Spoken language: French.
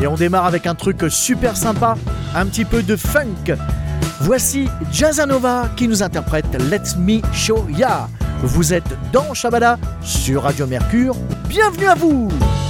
Et on démarre avec un truc super sympa, un petit peu de funk. Voici Jazzanova qui nous interprète Let Me Show Ya. Vous êtes dans Shabada sur Radio Mercure. Bienvenue à vous!